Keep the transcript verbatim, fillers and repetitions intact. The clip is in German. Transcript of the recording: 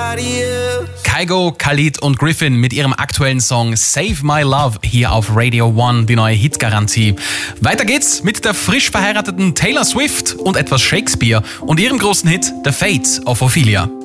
nobody else. Kygo, Khalid und Griffin mit ihrem aktuellen Song Save My Love hier auf Radio One, die neue Hitgarantie. Weiter geht's mit der frisch verheirateten Taylor Swift und etwas Shakespeare und ihrem großen Hit The Fate of Ophelia.